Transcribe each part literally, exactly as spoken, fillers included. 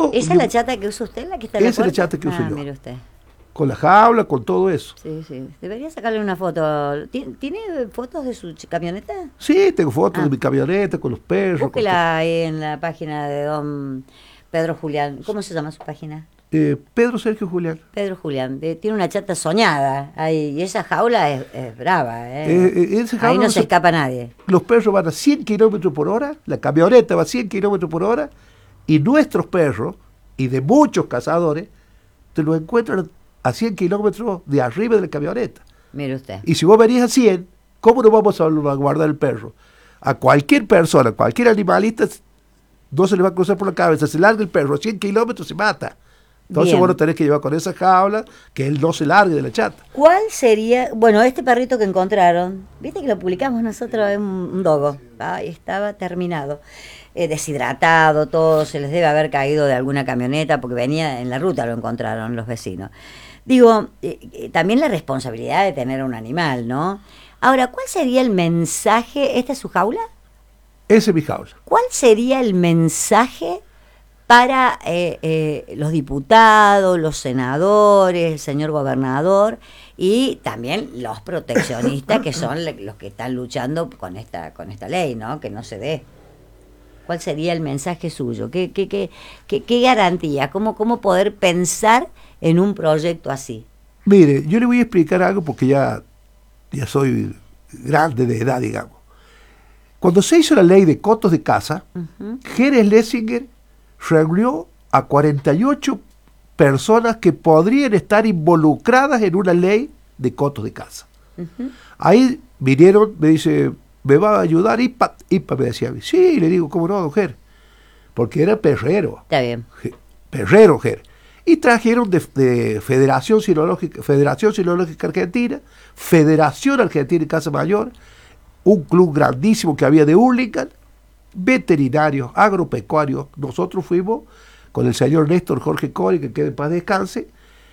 yo... ¿Esa yo, es la chata que usa usted, la que está en la esa es la puerta? chata que uso ah, yo. Mire usted. Con la jaula, con todo eso. Sí, sí. Debería sacarle una foto. ¿Tien- ¿Tiene fotos de su ch- camioneta? Sí, tengo fotos Ah. de mi camioneta, con los perros. con Búsquela ahí en la página de don Pedro Julián. ¿Cómo se llama su página? todo. Eh, Pedro Sergio Julián. Pedro Julián. De- tiene una chata soñada ahí. Y esa jaula es, es brava. ¿eh? Eh, eh, ese ahí jaula no no se se- escapa nadie. Los perros van a cien kilómetros por hora, la camioneta va a cien kilómetros por hora, y nuestros perros, y de muchos cazadores, te los encuentran a cien kilómetros de arriba de la camioneta. Mire usted. Y si vos venís a cien, ¿cómo no vamos a salvaguardar el perro? A cualquier persona, cualquier animalista, no se le va a cruzar por la cabeza, se larga el perro a cien kilómetros, se mata. Entonces Bien. vos lo tenés que llevar con esa jaula, que él no se largue de la chata. ¿Cuál sería, bueno, este perrito que encontraron, viste que lo publicamos nosotros, es un, un dogo, ahí estaba terminado, eh, deshidratado, todo, se les debe haber caído de alguna camioneta porque venía en la ruta, lo encontraron los vecinos. Digo, eh, eh, también la responsabilidad de tener un animal, ¿no? Ahora, ¿cuál sería el mensaje? ¿Esta es su jaula? Esa es mi jaula. ¿Cuál sería el mensaje para eh, eh, los diputados, los senadores, el señor gobernador y también los proteccionistas que son le- los que están luchando con esta con esta ley, ¿no? Que no se dé. ¿Cuál sería el mensaje suyo? ¿Qué, qué, qué, qué, qué garantía? ¿Cómo, ¿Cómo poder pensar en un proyecto así? Mire, yo le voy a explicar algo porque ya, ya soy grande de edad, digamos. Cuando se hizo la ley de cotos de caza, Uh-huh. Jerez Lessinger reunió a cuarenta y ocho personas que podrían estar involucradas en una ley de cotos de caza. Uh-huh. Ahí vinieron, me dice, ¿me va a ayudar I P A? I P A me decía, sí, le digo, ¿cómo no, don Ger? Porque era perrero, Está bien. Ge- perrero Ger. Y trajeron de, de Federación Sinológica, Federación Sinológica Argentina, Federación Argentina de Caza Mayor, un club grandísimo que había de Hurlingham, veterinarios, agropecuarios. Nosotros fuimos con el señor Néstor Jorge Cori, que quede en paz descanse,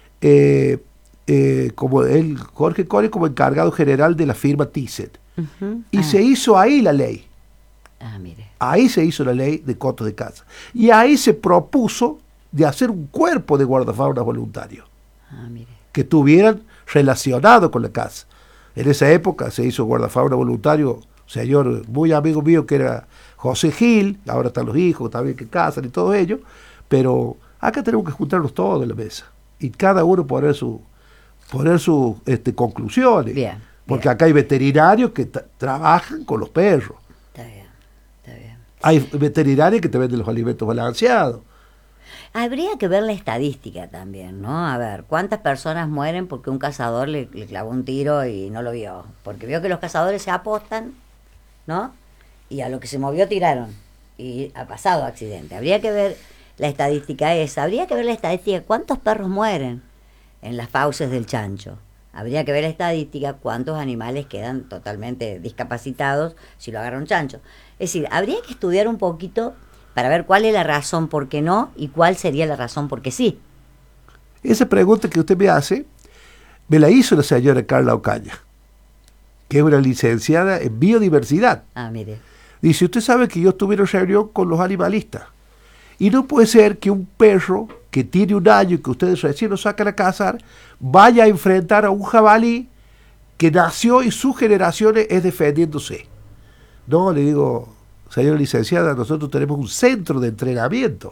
eh, eh, como él, Jorge Cori, como encargado general de la firma Thyssen. Uh-huh. Y ah. se hizo ahí la ley. Ah, mire. Ahí se hizo la ley de cotos de caza. Y ahí se propuso de hacer un cuerpo de guardafauna voluntarios Ah, mire. que estuvieran relacionados con la caza. En esa época se hizo guardafauna voluntario, un señor muy amigo mío que era José Gil, ahora están los hijos también que cazan y todo ello, pero acá tenemos que juntarnos todos en la mesa y cada uno poner su poner sus este, conclusiones. Bien, Porque bien. acá hay veterinarios que tra- trabajan con los perros. Está bien, está bien. Hay veterinarios que te venden los alimentos balanceados. Habría que ver la estadística también, ¿no? A ver, ¿cuántas personas mueren porque un cazador le, le clavó un tiro y no lo vio? Porque vio que los cazadores se apostan, ¿no? Y a lo que se movió tiraron. Y ha pasado accidente. Habría que ver la estadística esa. Habría que ver la estadística. ¿Cuántos perros mueren en las fauces del chancho? Habría que ver la estadística. ¿Cuántos animales quedan totalmente discapacitados si lo agarra un chancho? Es decir, habría que estudiar un poquito para ver cuál es la razón por qué no y cuál sería la razón por qué sí. Esa pregunta que usted me hace, me la hizo la señora Carla Ocaña, que es una licenciada en biodiversidad. Ah, mire. Dice, usted sabe que yo estuve en reunión con los animalistas. Y no puede ser que un perro que tiene un año y que ustedes recién lo sacan a cazar, vaya a enfrentar a un jabalí que nació y sus generaciones es defendiéndose. No, le digo, señora licenciada, nosotros tenemos un centro de entrenamiento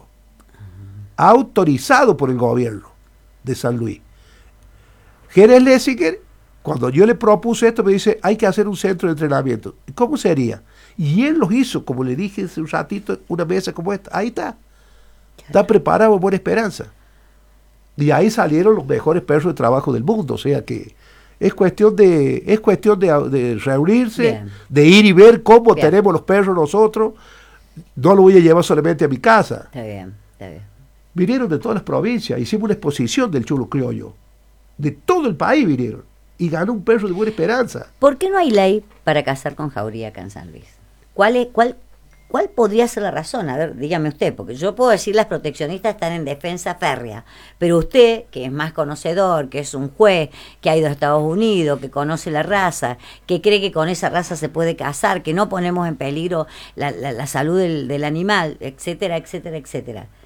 autorizado por el gobierno de San Luis. Jerez Lessinger, cuando yo le propuse esto, me dice, hay que hacer un centro de entrenamiento. ¿Cómo sería? Y él lo hizo, como le dije hace un ratito, una mesa como esta. Ahí está. Está preparado en Buena Esperanza. Y ahí salieron los mejores perros de trabajo del mundo. O sea que es cuestión de, es cuestión de, de reunirse, Bien. de ir y ver cómo Bien. tenemos los perros nosotros. No lo voy a llevar solamente a mi casa. Está bien, está bien. Vinieron de todas las provincias. Hicimos una exposición del chulo criollo. De todo el país vinieron. Y ganó un perro de Buena Esperanza. ¿Por qué no hay ley para cazar con jauría acá en San Luis? ¿Cuál, es, cuál, ¿Cuál podría ser la razón? A ver, dígame usted, porque yo puedo decir las proteccionistas están en defensa férrea, pero usted, que es más conocedor, que es un juez, que ha ido a Estados Unidos, que conoce la raza, que cree que con esa raza se puede cazar, que no ponemos en peligro la, la, la salud del, del animal, etcétera, etcétera, etcétera.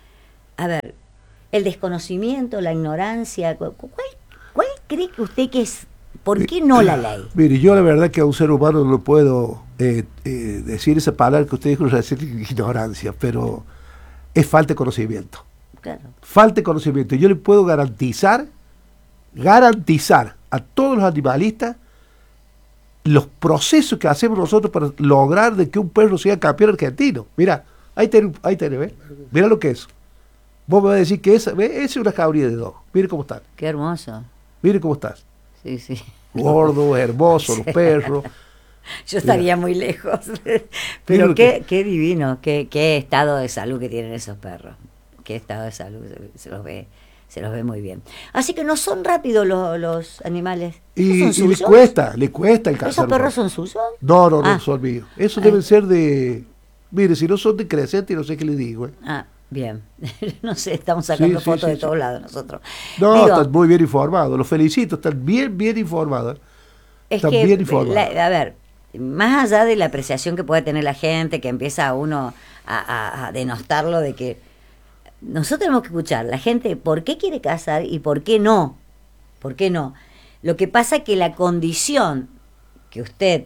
a ver, el desconocimiento, la ignorancia, ¿cuál, cuál cree que usted que es, por qué no la ley? Mire, yo la verdad que a un ser humano no puedo eh, eh, decir esa palabra que usted dijo, decir ignorancia, pero es falta de conocimiento. Claro. Falta de conocimiento. Yo le puedo garantizar, garantizar a todos los animalistas los procesos que hacemos nosotros para lograr de que un perro sea campeón argentino. Mira, ahí tenés, ahí tenés, ¿ves? Mira lo que es. Vos me vas a decir que esa, ¿ves? Esa es una jauría de dos. Mire cómo están. Qué hermoso. Mire cómo estás. Sí, sí. Gordo, hermoso, Sí. los perros. Yo estaría Mira. muy lejos. Pero Mira qué, que- qué divino, qué, qué estado de salud que tienen esos perros. Qué estado de salud, se, se los ve, se los ve muy bien. Así que no son rápidos los, los animales. Y, ¿Esos son y le suyos? cuesta, le cuesta el cazar. ¿Esos perros son suyos? No, no, no, Ah. son míos. Esos Ay. deben ser de... Mire, si no son de Crescente, no sé qué le digo. ¿eh? Ah, bien. No sé, estamos sacando Sí, sí, fotos sí, de sí. todos lados nosotros. No, Digo, están muy bien informados. Los felicito, están bien, bien informados. ¿eh? es están que, bien informados. la- a ver, más allá de la apreciación que puede tener la gente, que empieza uno a, a- a denostarlo de que nosotros tenemos que escuchar la gente por qué quiere casar y por qué no. ¿Por qué no? Lo que pasa es que la condición que usted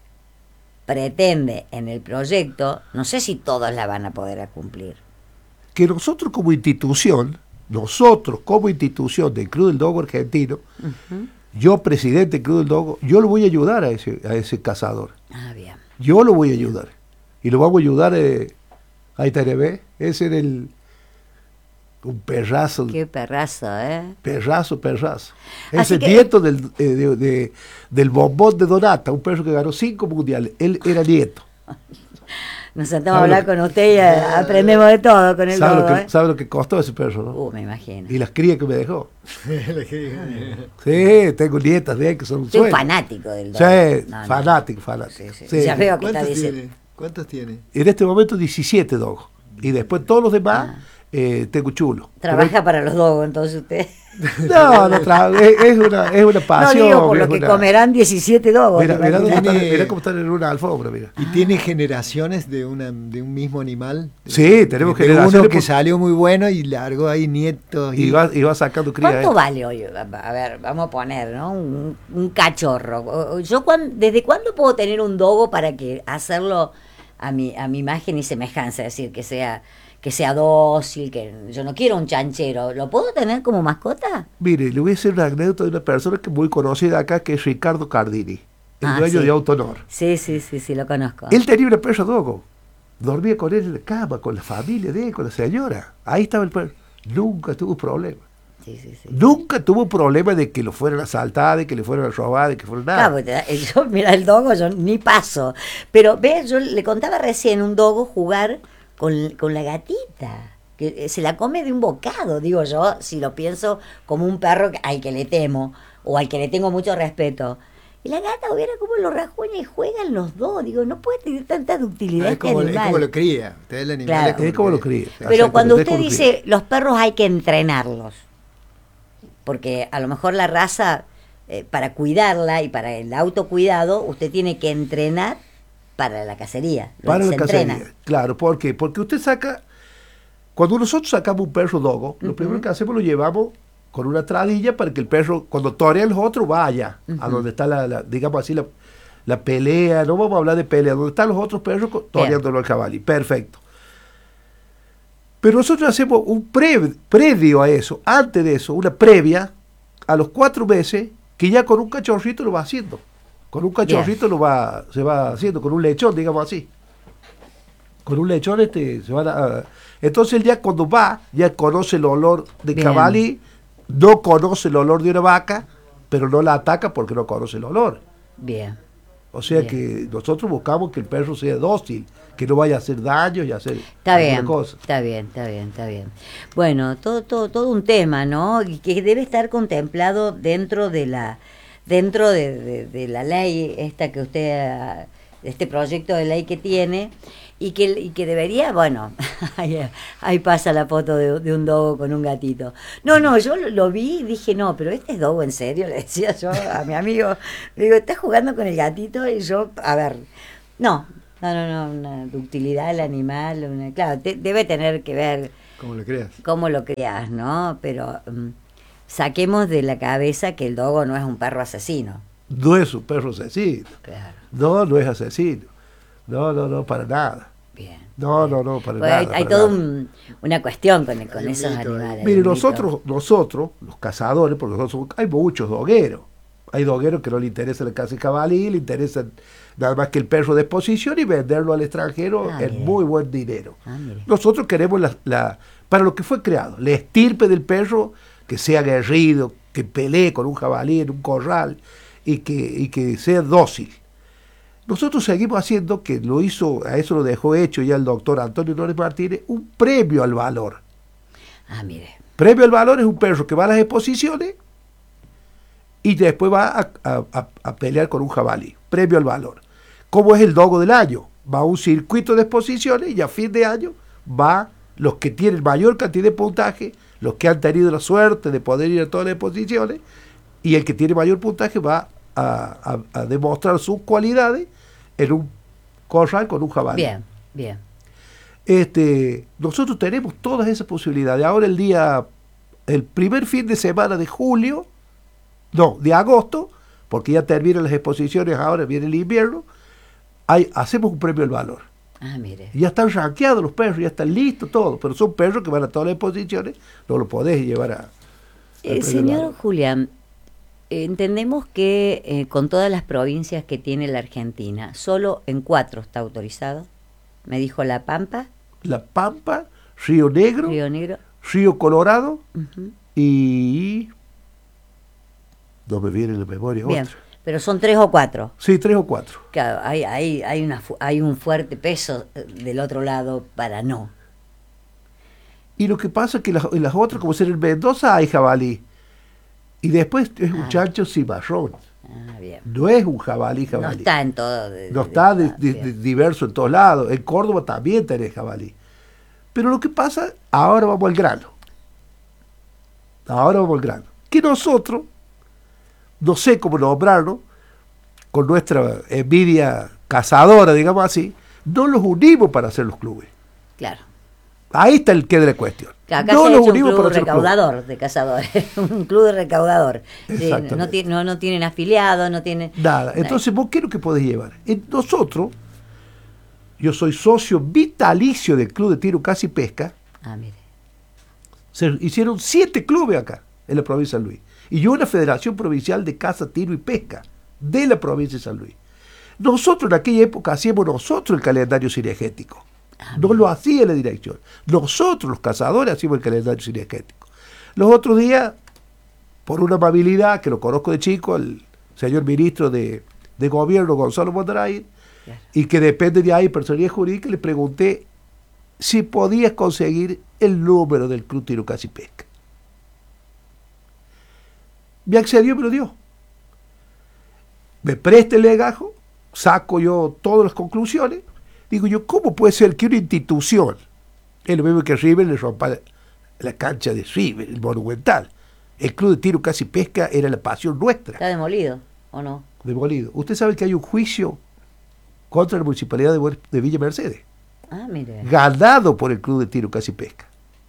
pretende en el proyecto, no sé si todos la van a poder cumplir. Que nosotros como institución, nosotros como institución del Club del Dogo Argentino, Ujú. yo presidente del Club del Dogo, yo lo voy a ayudar a ese, a ese cazador. Ah, bien. Yo lo voy a ayudar. Y lo vamos a ayudar, eh, ahí tenés, ¿ves? Ese era el... un perrazo, Qué perrazo, ¿eh? perrazo, perrazo. Así Ese que- nieto del, eh, de- de- del bombón de Donata, un perro que ganó cinco mundiales. Él era nieto. Nos sentamos a ¿Sabe lo hablar que- con usted y a- aprendemos de todo con el ¿Sabe lo, dogo, que, ¿eh? sabe lo que costó ese perro, no? Uh, me imagino. Y las crías que me dejó. Sí, tengo nietas de él que son un Soy un sueño. fanático del Sí, dogo. No, no. fanático, fanático. Sí, sí. Sí. Ya veo que está ¿Cuántos diciendo. tiene? ¿Cuántos tiene? En este momento diecisiete dogos. Y después todos los demás Ah. eh, tengo chulo. Trabaja para los dogos, entonces usted. No, no tra- es, es una, es una No pasión. digo por es lo que una- comerán diecisiete dogos. Mira, ¿te mira, dónde imaginas? están, Tiene- mira cómo están en una alfombra, mira. ¿Y tiene generaciones de una de un mismo animal? Sí, tenemos De generaciones uno que por- salió muy bueno y largó ahí nietos. Y va, y va sacando cría. ¿Cuánto eh. vale hoy? A ver, vamos a poner, ¿no? Un, un cachorro. Yo cuan- ¿Desde cuándo puedo tener un dogo para que hacerlo a mi, a mi imagen y semejanza? Es decir, que sea, que sea dócil, que yo no quiero un chanchero. ¿Lo puedo tener como mascota? Mire, le voy a hacer una anécdota de una persona que es muy conocida acá, que es Ricardo Cardini, el Ah, dueño sí. de Autonor. Sí, sí, sí, sí, lo conozco. Él tenía una perra dogo. Dormía con él en la cama, con la familia de él, con la señora. Ahí estaba el perro. Nunca tuvo problema. Sí, sí, sí. Nunca tuvo problema de que lo fueran a asaltar, de que le fueran a robar, de que fueran nada. Claro, porque te- yo, mira, el dogo yo ni paso. Pero, ve, yo le contaba recién un dogo jugar con, con la gatita, que eh, se la come de un bocado, digo yo, si lo pienso como un perro que- al que le temo, o al que le tengo mucho respeto. Y la gata, hubiera como lo rajuña y juegan los dos. Digo, no puede tener tanta ductilidad Ah, es, este como, es animal. como lo cría. Usted el animal Claro. Es como lo cría. Pero cuando Exactamente, es usted como lo dice, cría. los perros hay que entrenarlos, porque a lo mejor la raza, eh, para cuidarla y para el autocuidado, usted tiene que entrenar para la cacería. Lo- Para se la cacería. entrena. Claro, ¿por qué? Porque usted saca, cuando nosotros sacamos un perro dogo, lo Ujú. primero que hacemos lo llevamos con una tradilla para que el perro, cuando torea los otros, vaya a Ujú. donde está la, la- digamos así, la, la pelea, no vamos a hablar de pelea, donde están los otros perros co- toreándolo al jabalí. Perfecto. Pero nosotros hacemos un pre- previo a eso, antes de eso, una previa, a los cuatro meses, que ya con un cachorrito lo va haciendo. Con un cachorrito lo va, se va haciendo, con un lechón, digamos así. Con un lechón este se van a, entonces él ya cuando va, ya conoce el olor de Bien. jabalí, no conoce el olor de una vaca, pero no la ataca porque no conoce el olor. Bien. O sea Bien. que nosotros buscamos que el perro sea dócil, que no vaya a hacer daño y a hacer Está alguna bien, cosa. está bien, está bien, está bien. Bueno, todo, todo, todo un tema, ¿no? Y que debe estar contemplado dentro de la, dentro de, de- de la ley esta que usted, ah, este proyecto de ley que tiene, y que, y que debería, bueno, ahí, ahí pasa la foto de, de un dogo con un gatito. No, no, yo lo, lo vi y dije, no, pero este es dogo en serio, le decía yo a mi amigo, le digo, ¿estás jugando con el gatito? Y yo, a ver, no. No, no, no, una ductilidad del animal, una, claro, te- debe tener que ver Como lo creas. cómo lo creas, ¿no? Pero um, saquemos de la cabeza que el dogo no es un perro asesino. No es un perro asesino. Claro. No, no es asesino. No, no, no, para nada. Bien. No, no, no, para Pues nada. hay hay para toda nada. un- una cuestión con, con Hay un esos mito ahí. animales. Mire, un mito. nosotros, nosotros, los cazadores, porque nosotros hay muchos dogueros. Hay dogueros que no le interesa la caza de jabalí, le interesa nada más que el perro de exposición y venderlo al extranjero Ah, en mire. muy buen dinero. Ah, mire. Nosotros queremos la, la- para lo que fue creado, la estirpe del perro que sea aguerrido, que pelee con un jabalí en un corral y que, y que sea dócil. Nosotros seguimos haciendo, que lo hizo, a eso lo dejó hecho ya el doctor Antonio López Martínez, un premio al valor. Ah, mire. Premio al valor es un perro que va a las exposiciones y después va a, a- a- a pelear con un jabalí. Premio al valor. Como es el dogo del año. Va a un circuito de exposiciones y a fin de año va los que tienen mayor cantidad de puntaje, los que han tenido la suerte de poder ir a todas las exposiciones, y el que tiene mayor puntaje va a, a- a demostrar sus cualidades en un corral con un jabalí. Bien, bien. Este, nosotros tenemos todas esas posibilidades. Ahora el día, el primer fin de semana de julio, no, de agosto, porque ya terminan las exposiciones, ahora viene el invierno, hay, hacemos un premio al valor. Ah, mire. Y ya están rankeados los perros, ya están listos todos, pero son perros que van a todas las exposiciones, no los podés llevar a... al Eh, premio al señor valor. Julián, eh, entendemos que eh, con todas las provincias que tiene la Argentina, solo en cuatro está autorizado. Me dijo La Pampa, La Pampa, Río Negro, Río Negro. Río Colorado Ujú. y... No me viene en la memoria Bien, otra. pero son tres o cuatro. Sí, tres o cuatro. Claro, hay, hay, hay, una, fu- hay un fuerte peso eh, del otro lado para no. Y lo que pasa es que las, en las otras, como ser en Mendoza, hay jabalí. Y después es un Ah. chancho cimarrón. Ah, bien. No es un jabalí, No jabalí. está en todo. de- No de- está de- ah, de- bien. de- diverso en todos lados. En Córdoba también tenés jabalí. Pero lo que pasa, ahora vamos al grano. Ahora vamos al grano. Que nosotros, no sé cómo nombrarlo, con nuestra envidia cazadora, digamos así, no los unimos para hacer los clubes. Claro. Ahí está el qué de la cuestión. Que acá no se ha los hecho un unimos club para hacer los clubes. recaudador de cazadores, un club de recaudador. Sí, Exactamente. no, ti- no, no tienen afiliados, no tienen... Nada. Entonces, ¿vos qué es lo que podés llevar? En nosotros, yo soy socio vitalicio del Club de Tiro, Caza y Pesca. Ah, mire. Se hicieron siete clubes acá, en la provincia de San Luis. Y yo una Federación Provincial de Caza, Tiro y Pesca de la provincia de San Luis. Nosotros en aquella época hacíamos nosotros el calendario cinegético. No lo hacía la dirección. Nosotros, los cazadores, hacíamos el calendario cinegético. Los otros días, por una amabilidad que lo conozco de chico, al señor ministro de, de Gobierno, Gonzalo Mondragón, Claro. y que depende de ahí, personalidad jurídica, le pregunté si podías conseguir el número del Club Tiro, Caza y Pesca. Me accedió y me lo dio. Me presta el legajo, saco yo todas las conclusiones. Digo yo, ¿cómo puede ser que una institución, es lo mismo que River le rompa la cancha de River, el Monumental? El Club de Tiro, Caza y Pesca era la pasión nuestra, ¿Está demolido o no? demolido. Usted sabe que hay un juicio contra la Municipalidad de, Buer- de Villa Mercedes, Ah, mire. ganado por el Club de Tiro, Caza y Pesca.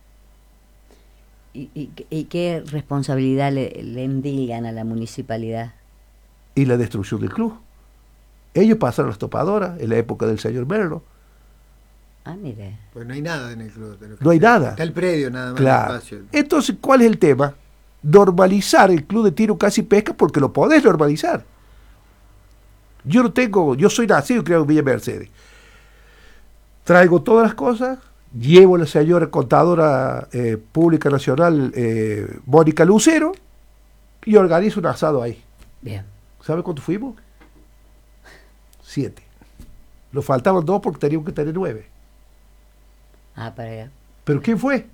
¿Y, y, y qué responsabilidad le, le endilgan a la municipalidad? Y la destrucción del club. Ellos pasaron las topadoras en la época del señor Merlo. Ah, mire. Pues no hay nada en el club. de lo que- No hay nada. Está el predio nada más. Claro. El espacio. Entonces, ¿cuál es el tema? Normalizar el Club de Tiro, Caza y Pesca porque lo podés normalizar. Yo no tengo, yo soy nacido y criado en Villa Mercedes. Traigo todas las cosas, llevo a la señora contadora eh, pública nacional, eh, Mónica Lucero, y organizo un asado ahí. Bien. ¿Sabe cuánto fuimos? Siete. Nos faltaban dos porque teníamos que tener nueve. Ah, para allá. ¿Pero quién fue?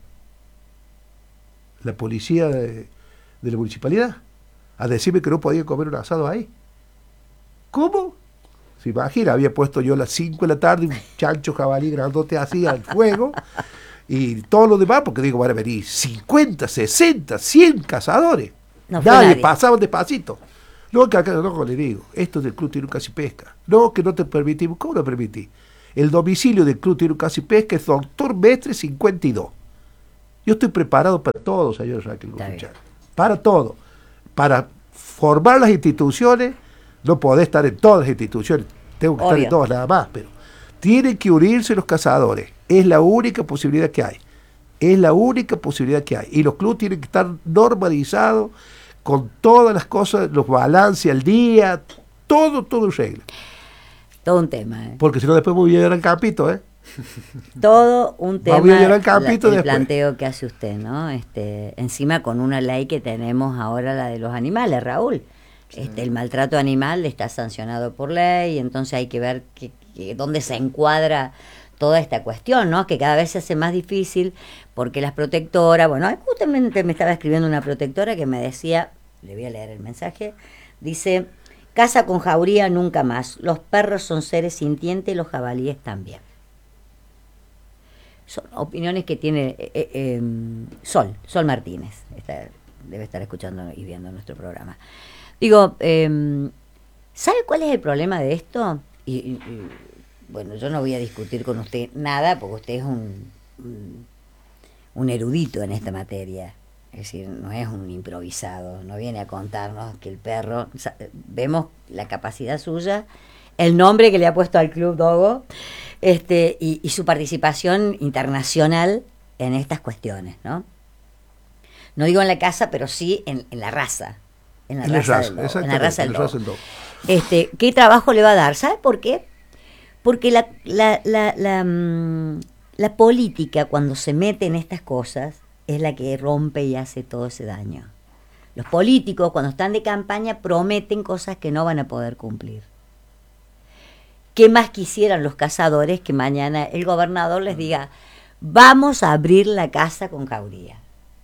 La policía de, de la municipalidad. A decirme que no podía comer un asado ahí. ¿Cómo? Se imagina, había puesto yo a las cinco de la tarde un chancho jabalí grandote así al fuego y todo lo demás, porque digo, van a venir cincuenta, sesenta, cien cazadores. No fue nadie, nadie. pasaban despacito. No, que acá no, le digo, esto es del Club Tiro, Caza y Pesca. No, que no te permitimos. ¿Cómo no permití? El domicilio del Club Tiro, Caza y Pesca es Doctor Mestre cincuenta y dos. Yo estoy preparado para todo, señor Raquel Está Gurruchaga. Para todo. Para formar las instituciones, no podés estar en todas las instituciones, tengo que Obvio. estar en todas nada más, pero tienen que unirse los cazadores. Es la única posibilidad que hay. Es la única posibilidad que hay. Y los clubes tienen que estar normalizados con todas las cosas, los balances al día, todo, todo en regla. Todo un tema, ¿eh? Porque si no después voy a llegar al campito, ¿eh? Todo un tema, Vamos a llegar al campito la- el después. planteo que hace usted, ¿no? Este, encima con una ley que tenemos ahora, la de los animales, Raúl. Este, el maltrato animal está sancionado por ley, entonces hay que ver que, que dónde se encuadra toda esta cuestión, ¿no? Que cada vez se hace más difícil porque las protectoras, bueno, justamente me estaba escribiendo una protectora que me decía, le voy a leer el mensaje, dice, casa con jauría nunca más, los perros son seres sintientes y los jabalíes también. Son opiniones que tiene eh, eh, Sol, Sol Martínez, está, debe estar escuchando y viendo nuestro programa. Digo, eh, ¿sabe cuál es el problema de esto? Y, y, y, bueno, yo no voy a discutir con usted nada, porque usted es un, un, un erudito en esta materia. Es decir, no es un improvisado, no viene a contarnos que el perro... O sea, vemos la capacidad suya, el nombre que le ha puesto al Club Dogo, este, y, y su participación internacional en estas cuestiones, ¿no? No digo en la casa, pero sí en, en la raza. En la En la raza, raza, del dogo, en la exactamente, raza del en la dogo. raza del dogo. Este, ¿qué trabajo le va a dar? ¿Sabe por qué? Porque la, la, la, la, mm, la política, cuando se mete en estas cosas, es la que rompe y hace todo ese daño. Los políticos, cuando están de campaña, prometen cosas que no van a poder cumplir. ¿Qué más quisieran los cazadores que mañana el gobernador les diga, vamos a abrir la casa con jauría?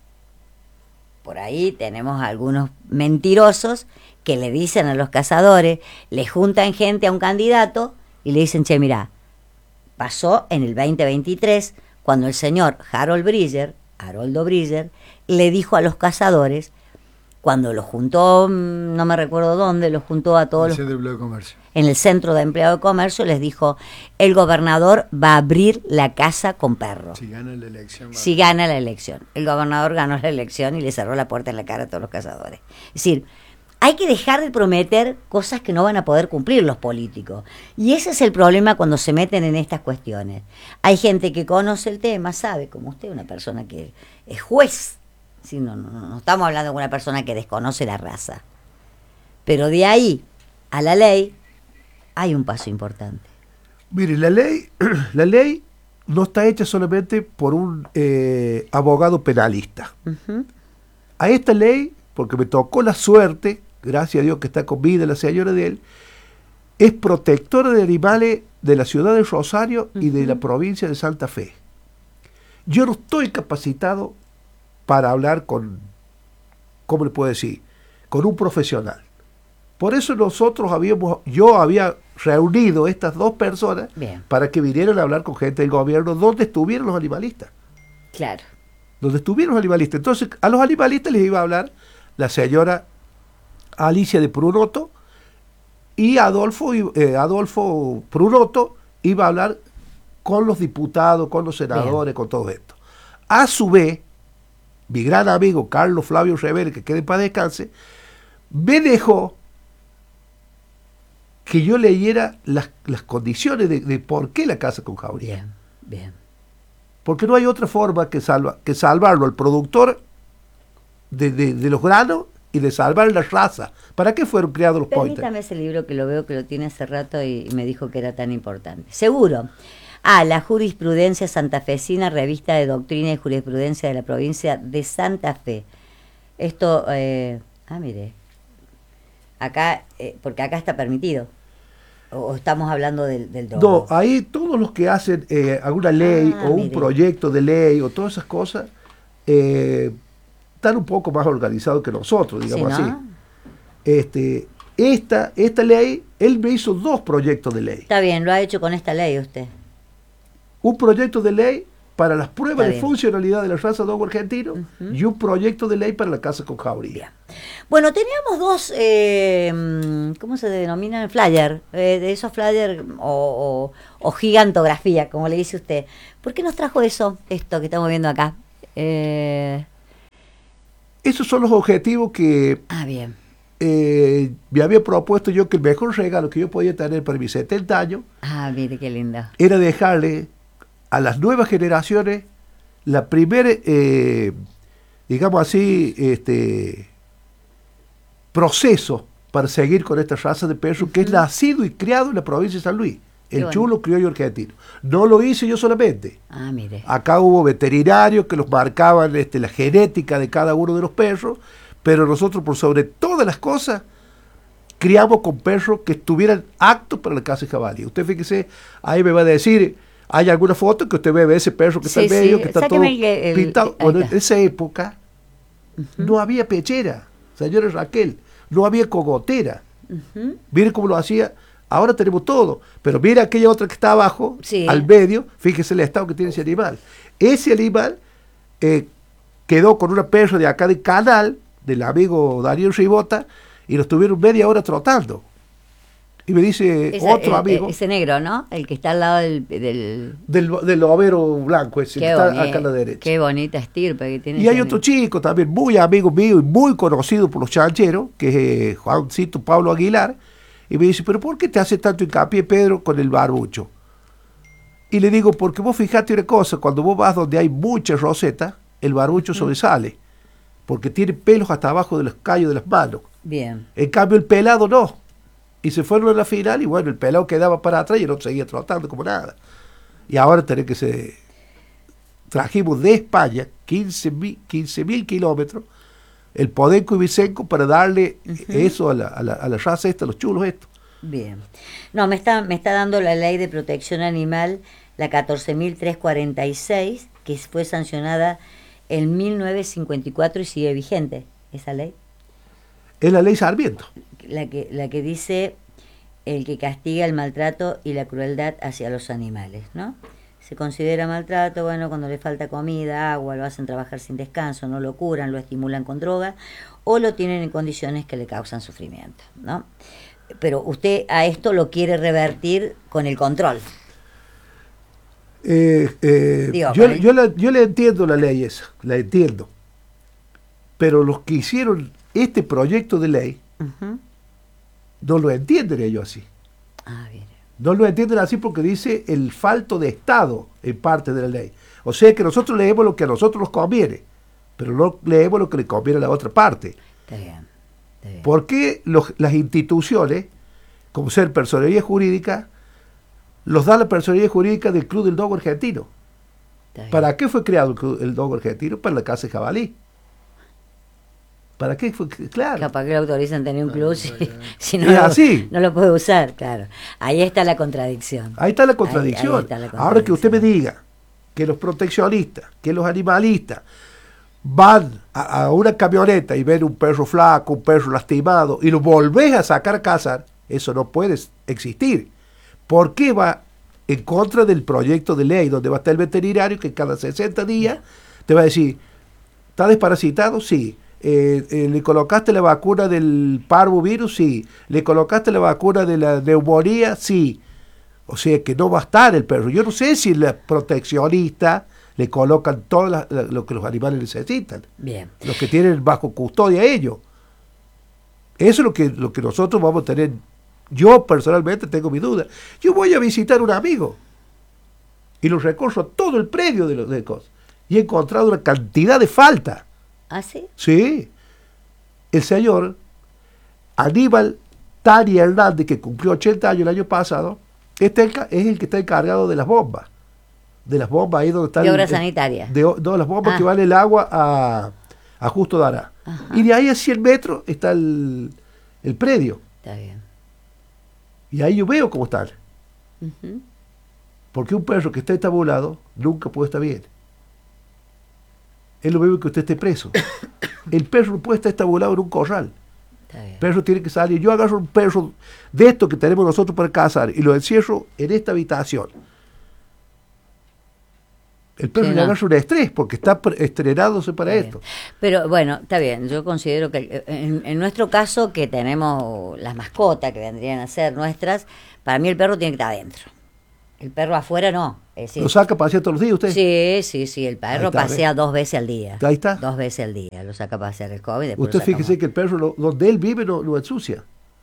Por ahí tenemos algunos mentirosos que le dicen a los cazadores, le juntan gente a un candidato y le dicen, che, mirá, pasó en el veinte veintitrés cuando el señor Harold Bridger, Haroldo Bridger, le dijo a los cazadores, cuando los juntó, no me recuerdo dónde, los juntó a todos El los, Centro de Empleo de Comercio. en el Centro de Empleo de Comercio, les dijo, el gobernador va a abrir la casa con perros. Si gana la elección. va- Si gana la elección. El gobernador ganó la elección y le cerró la puerta en la cara a todos los cazadores. Es decir, hay que dejar de prometer cosas que no van a poder cumplir los políticos. Y ese es el problema cuando se meten en estas cuestiones. Hay gente que conoce el tema, sabe, como usted, una persona que es juez. Sí, no, no, no estamos hablando de una persona que desconoce la raza. Pero de ahí a la ley hay un paso importante. Mire, la ley, la ley no está hecha solamente por un eh, abogado penalista. Uh-huh. A esta ley, porque me tocó la suerte, gracias a Dios que está con vida la señora de él, es protectora de animales de la ciudad de Rosario y de la provincia de Santa Fe. Yo no estoy capacitado para hablar con, ¿cómo le puedo decir? Con un profesional. Por eso nosotros habíamos, yo había reunido estas dos personas Bien. para que vinieran a hablar con gente del gobierno donde estuvieron los animalistas. Claro. Donde estuvieron los animalistas. Entonces, a los animalistas les iba a hablar la señora Alicia de Prunoto y Adolfo, eh, Adolfo Prunoto iba a hablar con los diputados, con los senadores, Bien. con todo esto. A su vez, mi gran amigo Carlos Flavio Revere, que quede para descanse, me dejó que yo leyera las, las condiciones de, de por qué la casa con jauría. Bien, bien. Porque no hay otra forma que, salva, que salvarlo al productor de, de, de los granos y de salvar la raza. ¿Para qué fueron creados los pointers? Permítame ese libro que lo veo que lo tiene hace rato y me dijo que era tan importante. Seguro. Ah, la jurisprudencia santafesina, revista de doctrina y jurisprudencia de la provincia de Santa Fe. Esto, eh, ah, mire, acá, eh, porque acá está permitido. O, o estamos hablando del, del dogo. No, ahí todos los que hacen eh, alguna ley Ah, o un mire. proyecto de ley o todas esas cosas, eh, están un poco más organizados que nosotros, digamos Sí, ¿no? así. Este, esta, esta ley, él me hizo dos proyectos de ley. Está bien, lo ha hecho con esta ley usted. Un proyecto de ley para las pruebas Está de bien. funcionalidad de la raza dogo argentino Ujú. y un proyecto de ley para la casa con jauría. Bien. Bueno, teníamos dos, eh, mm, ¿cómo se denominan? Flyer, eh, de esos flyer o, o, o gigantografía, como le dice usted. ¿Por qué nos trajo eso, esto que estamos viendo acá? Eh, Esos son los objetivos que ah, bien. eh, me había propuesto yo, que el mejor regalo que yo podía tener para mis setenta años Ah, mire qué lindo. era dejarle a las nuevas generaciones la primera, eh, digamos así, este proceso para seguir con esta raza de perro, uh-huh, que es nacido y criado en la provincia de San Luis, el bueno. chulo criollo argentino. No lo hice yo solamente. Ah, mire. Acá hubo veterinarios que los marcaban este, la genética de cada uno de los perros, pero nosotros, por sobre todas las cosas, criamos con perros que estuvieran aptos para la caza de jabalí. Usted fíjese, ahí me va a decir, hay alguna foto que usted ve de ese perro que sí, está en medio, sí. que está Sáqueme todo el, el, pintado. Bueno, está. en esa época uh-huh, no había pechera, señora Raquel, no había cogotera. Uh-huh. Mire cómo lo hacía. Ahora tenemos todo, pero mira aquella otra que está abajo, sí, al medio, fíjese el estado que tiene ese animal. Ese animal eh, quedó con una perra de acá de Canal, del amigo Darío Ribota, y lo estuvieron media hora trotando. Y me dice ese, otro el, amigo... Ese negro, ¿no? El que está al lado del... Del, del, del overo blanco, ese que está acá a la derecha. Qué bonita estirpe que tiene. Y hay otro negro. Chico también, muy amigo mío y muy conocido por los chancheros, que es eh, Juancito Pablo Aguilar. Y me dice, ¿pero por qué te hace tanto hincapié, Pedro, con el barbucho? Y le digo, porque vos fijate una cosa, cuando vos vas donde hay mucha roseta, el barbucho uh-huh, sobresale, porque tiene pelos hasta abajo de los callos de las manos. Bien. En cambio, el pelado no. Y se fueron a la final y bueno, el pelado quedaba para atrás y el otro seguía trotando como nada. Y ahora tenés que se... Trajimos de España quince mil kilómetros el Podenco y Vicenco para darle uh-huh, eso a la, a, la, a la raza esta, a los chulos estos. Bien. No, me está, me está dando la ley de protección animal, la catorce mil trescientos cuarenta y seis, que fue sancionada en mil novecientos cincuenta y cuatro y sigue vigente, esa ley. Es la ley Sarmiento. La que, la que dice el que castiga el maltrato y la crueldad hacia los animales, ¿no? Se considera maltrato, bueno, cuando le falta comida, agua, lo hacen trabajar sin descanso, no lo curan, lo estimulan con droga o lo tienen en condiciones que le causan sufrimiento, ¿no? Pero usted a esto lo quiere revertir con el control. Eh, eh, Digo, yo, el... yo, la, yo le entiendo la ley esa, la entiendo. Pero los que hicieron este proyecto de ley uh-huh, no lo entienden ellos así. Ah, bien. No lo entienden así porque dice el falto de Estado en parte de la ley. O sea que nosotros leemos lo que a nosotros nos conviene, pero no leemos lo que le conviene a la otra parte. Está bien, está bien. ¿Por qué los, las instituciones, como ser personería jurídica, los da la personería jurídica del Club del Dogo Argentino? ¿Para qué fue creado el Club del Dogo Argentino? Para la caza de jabalí. ¿Para qué fue? Claro. Capaz que lo autorizan tener un club si, si no, es lo, así. no lo puede usar, claro. Ahí está la contradicción. Ahí está la contradicción. Ahí, ahí está la contradicción. Ahora que usted me diga que los proteccionistas, que los animalistas van a, a una camioneta y ven un perro flaco, un perro lastimado y lo volvés a sacar a cazar, eso no puede existir. ¿Por qué va en contra del proyecto de ley donde va a estar el veterinario que cada sesenta días te va a decir, ¿está desparasitado? Sí. Eh, eh, ¿Le colocaste la vacuna del parvovirus? Sí. ¿Le colocaste la vacuna de la neumonía? Sí. O sea que no va a estar el perro. Yo no sé si los proteccionistas le colocan todo la, la, lo que los animales necesitan. Bien. Los que tienen bajo custodia ellos. Eso es lo que, lo que nosotros vamos a tener. Yo personalmente tengo mi duda. Yo voy a visitar a un amigo y lo recorro todo el predio de los de cosas y he encontrado una cantidad de faltas. ¿Ah, sí? Sí. El señor Aníbal Tari Hernández, que cumplió ochenta años el año pasado, este es el que está encargado de las bombas. De las bombas ahí donde están... De obras sanitarias. De, de, de las bombas ah. que van el agua a, a Justo Dará. Ajá. Y de ahí a cien metros está el, el predio. Está bien. Y ahí yo veo cómo están. Uh-huh. Porque un perro que está estabulado nunca puede estar bien. Es lo mismo que usted esté preso. El perro no puede estar estabulado en un corral. El perro tiene que salir. Yo agarro un perro de estos que tenemos nosotros para cazar y lo encierro en esta habitación. El perro sí, le no. agarra un estrés porque está estrenándose para está esto. Bien. Pero bueno, está bien. Yo considero que en, en nuestro caso, que tenemos las mascotas que vendrían a ser nuestras, para mí el perro tiene que estar adentro. El perro afuera no. Es decir, ¿Lo saca a pasear todos los días usted? sí, sí, sí, el Ahí perro está, pasea dos veces al día. Ahí está. Dos veces al día, lo saca a pasear el COVID. Después Usted lo saca fíjese más. que el perro no- donde él vive no, no ensucia.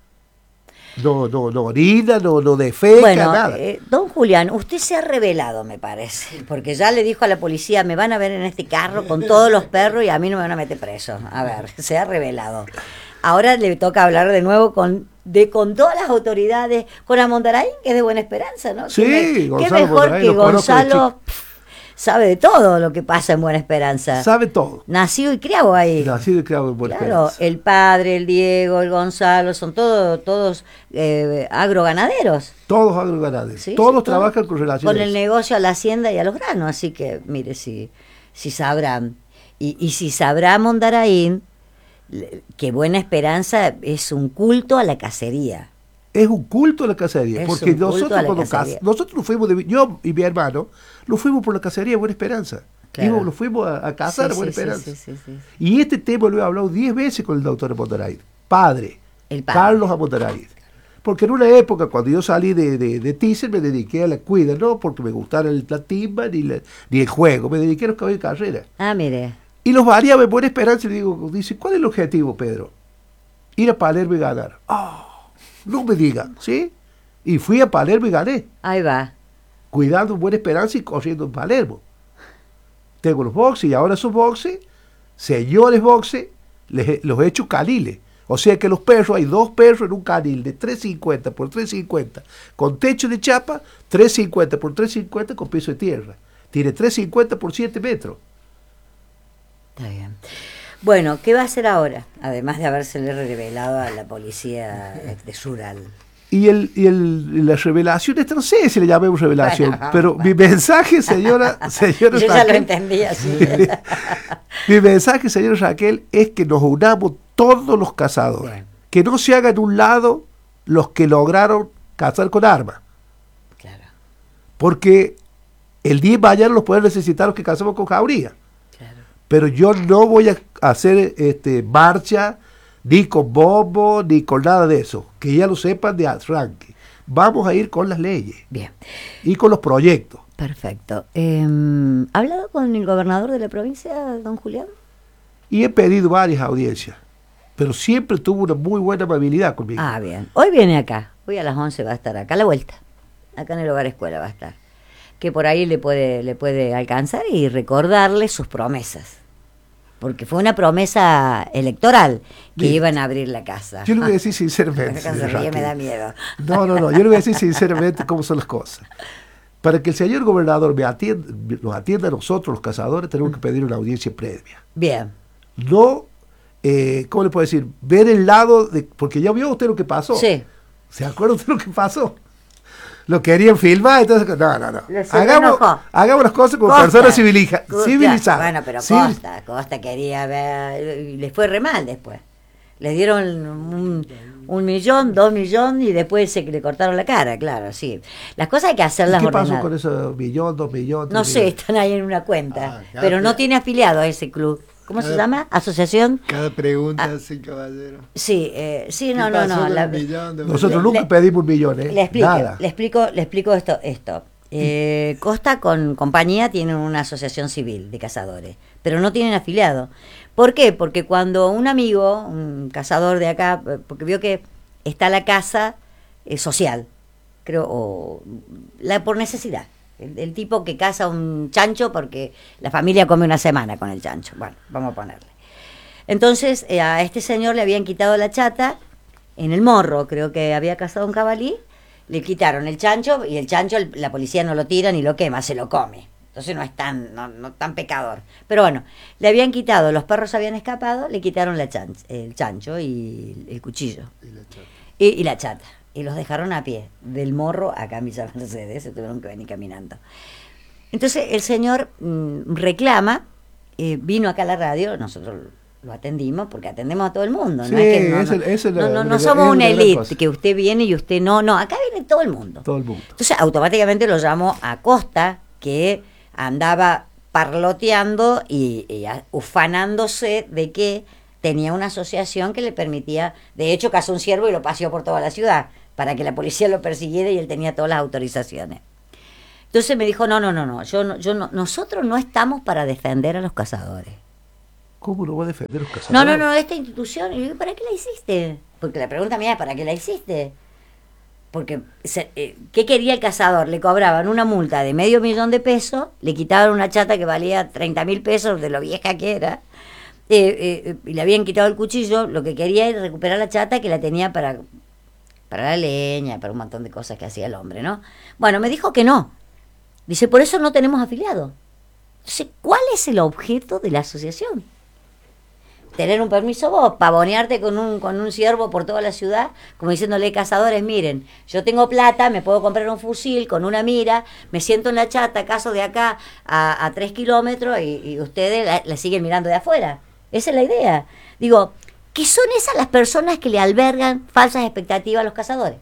No, no, no orina, no, no defeca, Bueno, nada. eh, don Julián, usted se ha revelado, me parece, porque ya le dijo a la policía, me van a ver en este carro con todos los perros y a mí no me van a meter preso. A ver, se ha revelado. Ahora le toca hablar de nuevo con de con todas las autoridades, con Amondaraín, que es de Buena Esperanza, ¿no? Sí, ¿Qué, me- qué Gonzalo mejor Mondaraín, que lo conozco de Gonzalo pf, sabe de todo lo que pasa en Buena Esperanza. Sabe todo. Nacido y criado ahí. Nacido y criado en Buena Claro, Esperanza. el padre, el Diego, el Gonzalo, son todo, todos eh, agroganaderos. Todos agroganaderos. Sí, Todos sí, trabajan con relación con a el eso. negocio a la hacienda y a los granos, así que mire si, si sabrán. Y, y si sabrá Mondaraín le- que Buena Esperanza es un culto a la cacería. Es un culto a la cacería. Es Porque un culto nosotros a la cuando cacería. cas- nosotros nos fuimos, de, yo y mi hermano, nos fuimos por la cacería de Buena Esperanza. Claro. Íbamos- nos fuimos a, a cazar Sí, a Buena sí, sí, Esperanza. sí, sí, sí. Y este tema lo he hablado diez veces con el doctor Mondaraín. Padre. El padre. Carlos Mondaraín. Porque en una época, cuando yo salí de, de, de Thyssen, me dediqué a la cuida, no porque me gustara el, la timba ni, la- ni el juego, me dediqué a los caballos de carrera. Ah, mire. Y los variaba en Buena Esperanza y le digo, dice, ¿cuál es el objetivo, Pedro? Ir a Palermo y ganar. Ah, no me digan, ¿sí? Y fui a Palermo y gané, Ahí va. cuidando en Buena Esperanza y corriendo en Palermo. Tengo los boxes y ahora esos boxes, señores boxes, les- los he hecho caniles. O sea que los perros, hay dos perros en un canil de tres cincuenta por tres cincuenta, con techo de chapa, tres cincuenta por tres cincuenta con piso de tierra. Tiene tres cincuenta por siete metros. Está bien. Bueno, ¿qué va a hacer ahora? Además de habérsele revelado a la policía de Sural. Y, el, y el, y la revelación, esta no sé si le llamemos revelación, Bueno, pero bueno. mi mensaje, señora, señora Yo ya lo Raquel, entendí así. mi mensaje, señora Raquel, es que nos unamos todos los cazadores. Bien. Que no se hagan un lado los que lograron cazar con armas. Claro, Porque el día de mañana los pueden necesitar los que cazamos con jauría. claro. Pero yo no voy a hacer este, marcha ni con bombo ni con nada de eso. Que ya lo sepan de arranque. Vamos a ir con las leyes Bien, y con los proyectos. perfecto. Eh, ¿Ha hablado con el gobernador de la provincia, don Julián? Y he pedido varias audiencias. Pero siempre tuvo una muy buena amabilidad conmigo. Ah, bien. Hoy viene acá. Hoy a las once va a estar acá a la vuelta. Acá en el hogar escuela va a estar. Que por ahí le puede, le puede alcanzar y recordarle sus promesas. Porque fue una promesa electoral que Bien. iban a abrir la casa. Yo le voy a decir sinceramente. Cuando se señora ríe me da Raquel. miedo. No, no, no. Yo le voy a decir sinceramente cómo son las cosas. Para que el señor gobernador me atienda, nos atienda a nosotros, los cazadores, tenemos que pedir una audiencia previa. Bien. No, eh, ¿cómo le puedo decir? Ver el lado de... Porque ya vio usted lo que pasó. Sí. ¿Se acuerda usted lo que pasó? Lo querían filmar, entonces... No, no, no. Le- se Hagamos, enojó. hagamos las cosas como Costa. personas civiliza- Costa. civilizadas. Bueno, pero Civil- Costa, Costa quería ver, y les fue re mal después. Les dieron un, un millón, dos millones y después se le cortaron la cara, claro, sí. Las cosas hay que ¿Y hacerlas ¿Qué pasó ordenadas. con esos millón, dos millones? No tres sé, millones? están ahí en una cuenta, Ah, claro, pero no pero- tiene afiliado a ese club. ¿Cómo se Cada- llama? ¿Asociación? Cada pregunta Ah. hace caballero. Sí, eh, sí, ¿Qué no, no, pasó no. con la- el millón de Nosotros Le- nunca le- pedimos un millón, ¿eh? Le explico, Nada. le explico, le explico esto, esto. Eh, Costa con compañía tienen una asociación civil de cazadores, pero no tienen afiliado. ¿Por qué? Porque cuando un amigo, un cazador de acá, eh, porque vio que está la casa eh, social, creo, o la por necesidad. El, el tipo que caza un chancho porque la familia come una semana con el chancho. Bueno, vamos a ponerle. Entonces, eh, a este señor le habían quitado la chata en el morro, creo que había cazado un jabalí, le quitaron el chancho y el chancho el- la policía no lo tira ni lo quema, se lo come. Entonces no es tan, no, no tan pecador. Pero bueno, le habían quitado, los perros habían escapado, le quitaron la chan- el chancho y el cuchillo. Y la chapa. Y, y la chata. Y los dejaron a pie, del morro acá en Villa Mercedes, se tuvieron que venir caminando. Entonces el señor mm, reclama, eh, vino acá a la radio, nosotros lo atendimos, porque atendemos a todo el mundo. Sí, no es que no, esa- no, esa es la- no, no, no la- somos es una una gran elite, cosa. que usted viene y usted no, no, acá viene todo el mundo. Todo el mundo. Entonces automáticamente lo llamó a Costa, que andaba parloteando y, y a- ufanándose de que tenía una asociación que le permitía, de hecho cazó un ciervo y lo paseó por toda la ciudad, para que la policía lo persiguiera y él tenía todas las autorizaciones. Entonces me dijo, no, no, no, no, yo no, yo no, nosotros no estamos para defender a los cazadores. ¿Cómo no va a defender a los cazadores? No, no, no, esta institución, y yo digo, ¿para qué la hiciste? Porque la pregunta mía es, ¿para qué la hiciste? Porque, se, eh, ¿qué quería el cazador? Le cobraban una multa de medio millón de pesos, le quitaban una chata que valía treinta mil pesos de lo vieja que era, eh, eh, y le habían quitado el cuchillo, lo que quería era recuperar la chata que la tenía para, para la leña, para un montón de cosas que hacía el hombre, ¿no? Bueno, me dijo que no. Dice, por eso no tenemos afiliados. Entonces, ¿cuál es el objeto de la asociación? Tener un permiso vos, pavonearte con un con un ciervo por toda la ciudad, como diciéndole, cazadores, miren, yo tengo plata, me puedo comprar un fusil con una mira, me siento en la chata, cazo de acá a, a tres kilómetros y, y ustedes la, la siguen mirando de afuera. Esa es la idea. Digo, ¿qué son esas las personas que le albergan falsas expectativas a los cazadores?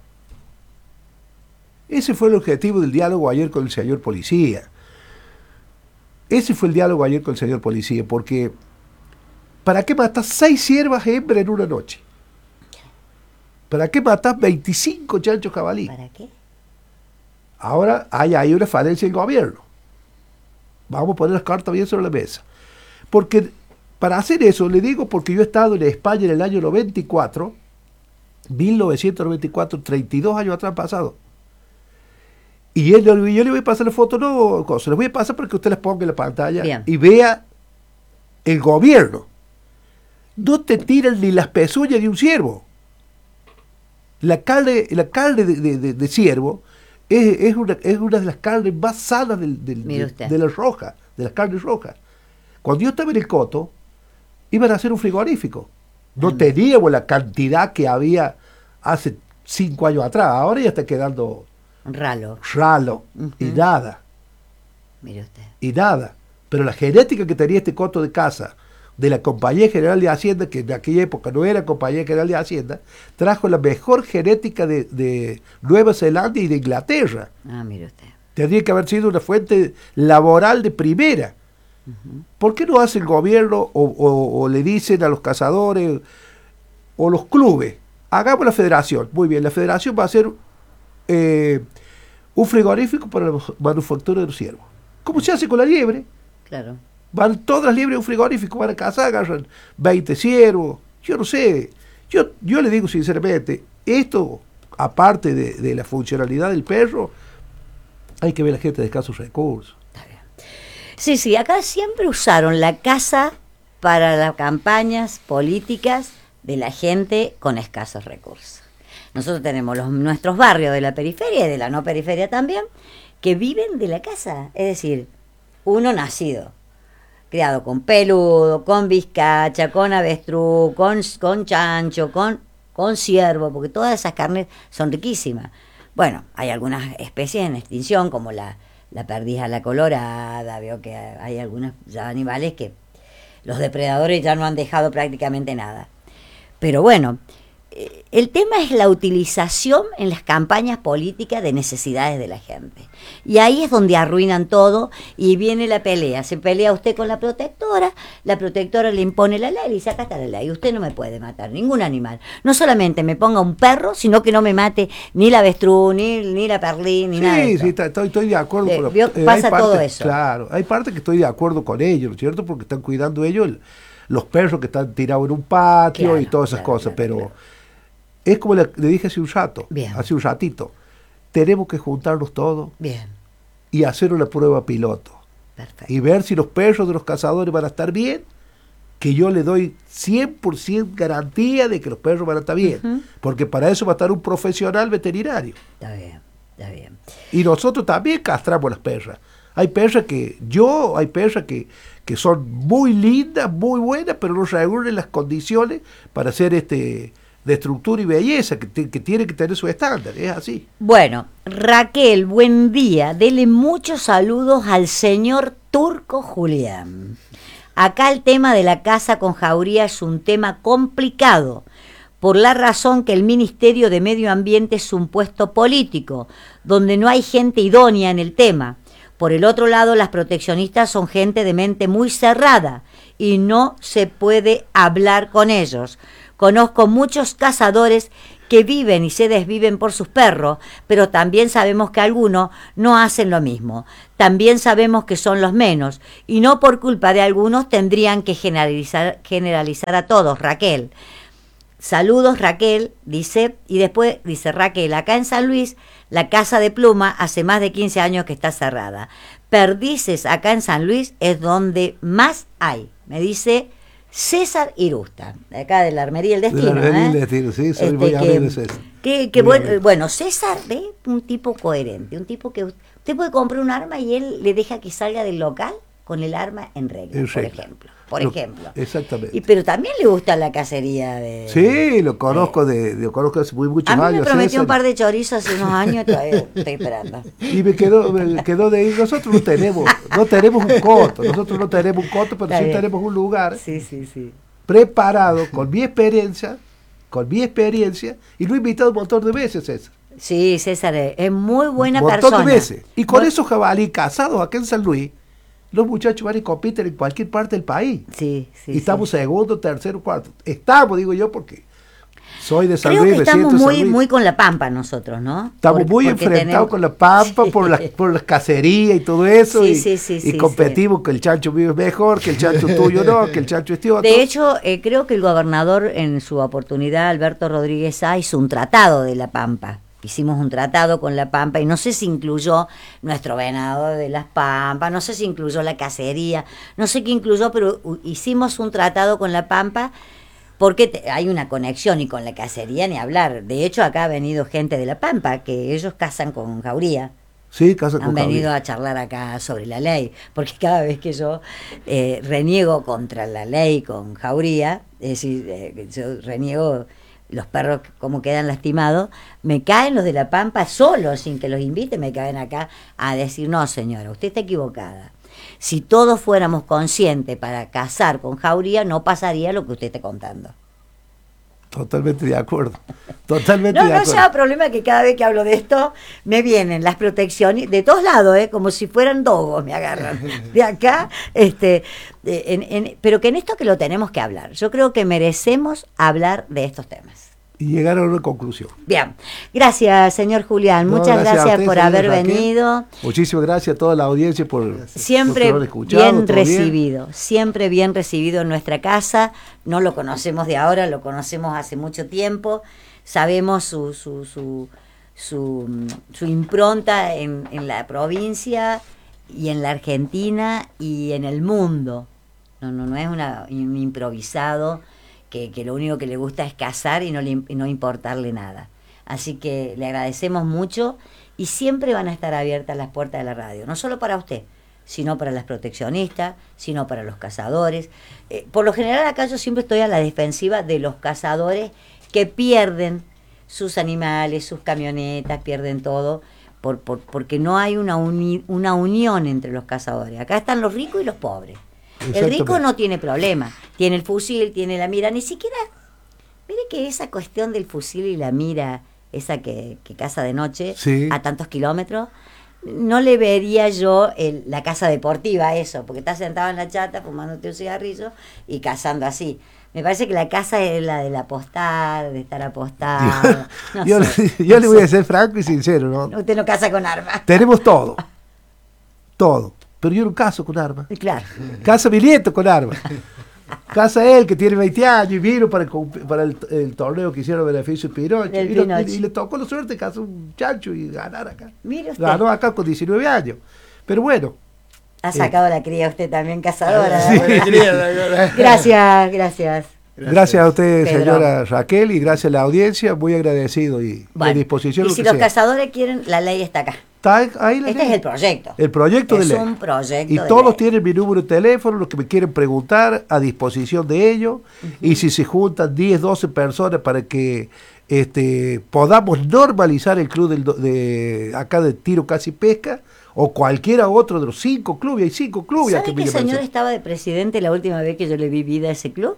Ese fue el objetivo del diálogo ayer con el señor policía. Ese fue el diálogo ayer con el señor policía, porque ¿para qué matas seis ciervas hembras en una noche? ¿Para qué matas veinticinco chanchos jabalí? ¿Para qué? Ahora hay, hay una falencia del gobierno. Vamos a poner las cartas bien sobre la mesa. Porque para hacer eso, le digo porque yo he estado en España en el año noventa y cuatro, mil novecientos noventa y cuatro, treinta y dos años atrás pasado. Y él, yo le voy a pasar la foto, no, cosas, les voy a pasar para que usted las ponga en la pantalla. Bien. Y vea el gobierno. No te tiran ni las pezuñas de un ciervo. La carne, la carne de, de, de, de ciervo es, es, una, es una de las carnes más sanas del, del, de, de las rojas, de las carnes rojas. Cuando yo estaba en el Coto, iban a hacer un frigorífico. No ah, teníamos la cantidad que había hace cinco años atrás. Ahora ya está quedando ralo. Ralo. Uh-huh. Y nada. Mire usted. Y nada. Pero la genética que tenía este Coto de Caza, de la Compañía General de Hacienda, que en aquella época no era Compañía General de Hacienda, trajo la mejor genética de, de Nueva Zelanda y de Inglaterra. Ah, mire usted. Tendría que haber sido una fuente laboral de primera. Uh-huh. ¿Por qué no hace el gobierno o, o, o le dicen a los cazadores o los clubes, hagamos la federación? Muy bien, la federación va a hacer eh, un frigorífico para la manufactura de los ciervos. ¿Cómo se hace con la liebre? Claro. Van todas las liebres a un frigorífico, van a cazar, agarran veinte ciervos, yo no sé. Yo, yo le digo sinceramente, esto, aparte de, de la funcionalidad del perro, hay que ver a la gente de escasos recursos. Está bien. Sí, sí, acá siempre usaron la caza para las campañas políticas de la gente con escasos recursos. Nosotros tenemos los, nuestros barrios de la periferia y de la no periferia también, que viven de la caza. Es decir, uno nacido, criado con peludo, con vizcacha, con avestruz, con, con chancho, con, con ciervo, porque todas esas carnes son riquísimas. Bueno, hay algunas especies en extinción, como la, la perdiz a la colorada, veo que hay algunos ya animales que los depredadores ya no han dejado prácticamente nada. Pero bueno, el tema es la utilización en las campañas políticas de necesidades de la gente. Y ahí es donde arruinan todo y viene la pelea. Se pelea usted con la protectora, la protectora le impone la ley y dice, acá está la ley, usted no me puede matar ningún animal. No solamente me ponga un perro, sino que no me mate ni la avestruz, ni, ni la perlín, ni sí, nada de Sí, eso. sí, estoy, estoy de acuerdo. Eh, con vio, eh, pasa parte, todo eso. Claro, hay parte que estoy de acuerdo con ellos, ¿no es cierto? Porque están cuidando ellos el, los perros que están tirados en un patio Claro, y todas esas claro, cosas, claro, pero... claro. Es como le, le dije hace un rato, Bien. hace un ratito, tenemos que juntarnos todos Bien. y hacer una prueba piloto. Perfecto. Y ver si los perros de los cazadores van a estar bien, que yo le doy cien por ciento garantía de que los perros van a estar bien, uh-huh. porque para eso va a estar un profesional veterinario. Está bien, está bien. Y nosotros también castramos las perras. Hay perras que, yo, hay perras que, que son muy lindas, muy buenas, pero no reúnen las condiciones para hacer este... de estructura y belleza, que, te, que tiene que tener su estándar, es así. Bueno, Raquel, buen día, dele muchos saludos al señor Turco Julián. Acá el tema de la caza con jauría es un tema complicado, por la razón que el Ministerio de Medio Ambiente es un puesto político, donde no hay gente idónea en el tema. Por el otro lado, las proteccionistas son gente de mente muy cerrada y no se puede hablar con ellos. Conozco muchos cazadores que viven y se desviven por sus perros, pero también sabemos que algunos no hacen lo mismo. También sabemos que son los menos, y no por culpa de algunos tendrían que generalizar, generalizar a todos. Raquel. Saludos, Raquel, dice, y después dice Raquel, acá en San Luis, la Casa de Pluma hace más de quince años que está cerrada. Perdices acá en San Luis es donde más hay, me dice César Irusta, de acá de la Armería El Destino. De la Armería El ¿eh? Destino, sí, soy Este, muy que, amigo de César. Que, que Muy bueno, amigo. bueno, César, ¿ve? Un tipo coherente, un tipo que usted puede comprar un arma y él le deja que salga del local con el arma en regla, En por regla. ejemplo. Por Lo- ejemplo. Exactamente. Y, pero también le gusta la cacería de... Sí, lo conozco de, lo conozco hace muy muchos A mí me años. prometió César, un par de chorizos hace unos años y todavía estoy esperando. Y me quedó, me quedó de ir. Nosotros no tenemos, no tenemos un coto, nosotros no tenemos un coto, pero Está sí bien. tenemos un lugar Sí, sí, sí. preparado con mi experiencia, con mi experiencia, y lo he invitado un montón de veces, César. Sí, César es es muy buena un montón persona. de veces. Y con Muy- esos jabalí casados acá en San Luis, los muchachos van y compiten en cualquier parte del país. Sí, sí. y estamos sí. segundo, tercero, cuarto. Estamos, digo yo, porque soy de San Creo Luis, que me estamos siento en San muy, Luis. muy con la pampa nosotros, ¿no? Estamos Porque- muy porque enfrentados tenemos- con la pampa Sí. por las por las cacerías y todo eso. Sí, y, sí, sí, y sí, competimos que el chancho mío es mejor, que el chancho tuyo no, que el chancho este otro. De hecho, eh, creo que el gobernador en su oportunidad, Alberto Rodríguez Sá, hizo un tratado de la Pampa. Hicimos un tratado con la Pampa y no sé si incluyó nuestro venado de las Pampas, no sé si incluyó la cacería, no sé qué incluyó, pero uh, hicimos un tratado con la Pampa porque te- hay una conexión, y con la cacería ni hablar. De hecho, acá ha venido gente de la Pampa, que ellos cazan con jauría. Sí, casa con Han venido Javier. a charlar acá sobre la ley, porque cada vez que yo eh, reniego contra la ley con jauría, es decir, eh, yo reniego los perros como quedan lastimados, me caen los de la Pampa solos, sin que los invite, me caen acá a decir, no señora, usted está equivocada. Si todos fuéramos conscientes para cazar con jauría, no pasaría lo que usted está contando. Totalmente de acuerdo. Totalmente No, de no acuerdo. sea problema que cada vez que hablo de esto me vienen las protecciones de todos lados, ¿eh? Como si fueran dogos, me agarran de acá, este, de- en- en- pero que en esto que lo tenemos que hablar. Yo creo que merecemos hablar de estos temas. Y llegaron a una conclusión. Bien, gracias señor Julián, No, muchas gracias a gracias usted, por señora haber Raquel. venido. Muchísimas gracias a toda la audiencia por Siempre por haber escuchado, bien todo recibido, siempre bien recibido en nuestra casa. No lo conocemos de ahora, lo conocemos hace mucho tiempo. Sabemos su su su su, su impronta en, en la provincia y en la Argentina y en el mundo. No, no, no es una, un improvisado que, que lo único que le gusta es cazar y no, le, y no importarle nada. Así que le agradecemos mucho y siempre van a estar abiertas las puertas de la radio, no solo para usted, sino para las proteccionistas, sino para los cazadores. Eh, por lo general acá yo siempre estoy a la defensiva de los cazadores que pierden sus animales, sus camionetas, pierden todo, por, por, porque no hay una, uni, una unión entre los cazadores. Acá están los ricos y los pobres. El rico no tiene problema, tiene el fusil, tiene la mira, ni siquiera... Mire que esa cuestión del fusil y la mira, esa que, que caza de noche, Sí. a tantos kilómetros, no le vería yo el, la caza deportiva a eso, porque está sentado en la chata fumándote un cigarrillo y cazando así. Me parece que la caza es la del apostar, de estar apostado. No yo sé, yo no le voy sé. a ser franco y sincero, ¿no? Usted no caza con armas. Tenemos todo. Todo. Pero yo no caso con armas. Claro. Casa mi nieto con armas. Casa él, que tiene veinte años, y vino para el, comp- para el, el torneo que hicieron beneficio de Pinocho. Del Y, lo- Pinocho. y- y le tocó la suerte de cazar un chancho y ganar acá. Mire usted. Ganó acá con diecinueve años. Pero bueno, Ha sacado la cría usted también, cazadora. Sí. Gracias, gracias. gracias a usted, Pedro. señora Raquel, y gracias a la audiencia, muy agradecido y Bueno, a disposición. y lo si que los sea. cazadores quieren, la ley está acá. Está ahí la Este ley. es el proyecto. El proyecto Es de ley. un proyecto Y de todos ley. tienen mi número de teléfono, los que me quieren preguntar, a disposición de ellos. Y si se juntan diez, doce personas para que este, podamos normalizar el club del, do- de acá de tiro, caza y pesca, o cualquiera otro de los cinco clubes, hay cinco clubes. aquí ¿Sabe en qué Villa señor Mercedes. estaba de presidente la última vez que yo le vi vida a ese club?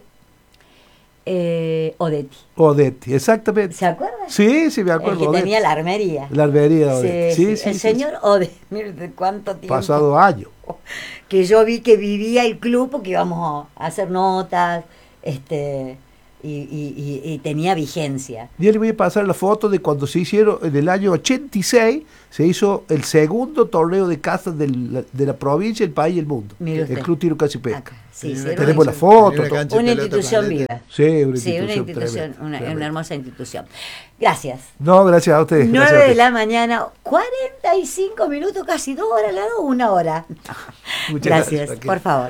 Eh, Odetti. Odetti, exactamente. ¿Se acuerda? Sí, sí, me El acuerdo. que Odetti. tenía la armería. La albería de Sí, Odetti. sí, Sí, sí, el sí, señor Odetti. Mire de cuánto sí. tiempo. Pasado años. Que yo vi que vivía el club porque íbamos a hacer notas, este, y, y, y, y tenía vigencia. Yo le voy a pasar la foto de cuando se hicieron, en el año ochenta y seis, se hizo el segundo torneo de casas del, de la provincia, el país y el mundo. Mire el usted. Club Tiro Caza y Pesca. Acá, sí, sí, Tenemos una, la foto. Una todo. cancha de una pelota institución planeta. viva. Sí, una Sí, institución, una institución, tremenda, una, tremenda. una hermosa institución. Gracias. No, gracias a ustedes. nueve gracias a de ustedes. la mañana, cuarenta y cinco minutos, casi dos horas, la dos, una hora. Muchas Gracias, gracias, Raquel. por favor.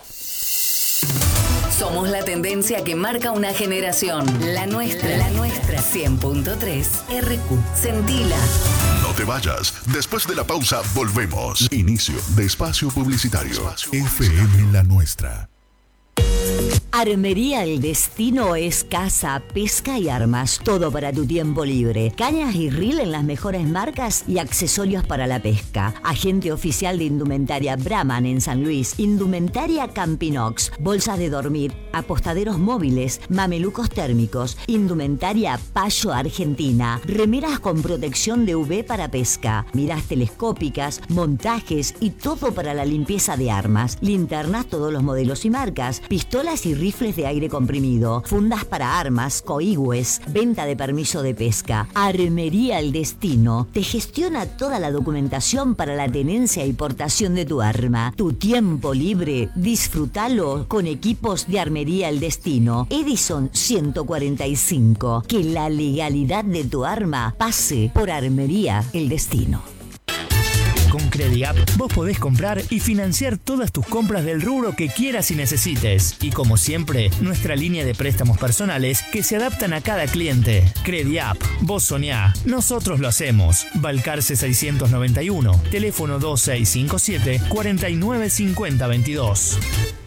Somos la tendencia que marca una generación. La nuestra, la nuestra. cien punto tres R Q. Sentila. No te vayas. Después de la pausa, volvemos. Inicio de espacio publicitario. F M La Nuestra. Armería El Destino es caza, pesca y armas. Todo para tu tiempo libre. Cañas y reel en las mejores marcas y accesorios para la pesca. Agente oficial de Indumentaria Brahman en San Luis. Indumentaria Campinox. Bolsas de dormir. Apostaderos móviles. Mamelucos térmicos. Indumentaria Payo Argentina. Remeras con protección de U V para pesca. Miras telescópicas. Montajes y todo para la limpieza de armas. Linternas todos los modelos y marcas. Pistolas y rifles de aire comprimido, fundas para armas, coigües, venta de permiso de pesca. Armería El Destino te gestiona toda la documentación para la tenencia y portación de tu arma. Tu tiempo libre, disfrútalo con equipos de Armería El Destino. Edison ciento cuarenta y cinco. Que la legalidad de tu arma pase por Armería El Destino. Con CrediApp vos podés comprar y financiar todas tus compras del rubro que quieras y necesites. Y como siempre, nuestra línea de préstamos personales que se adaptan a cada cliente. CrediApp, vos soñá, nosotros lo hacemos. Balcarce seiscientos noventa y uno, teléfono dos seis cinco siete, cuatro nueve cinco cero dos dos.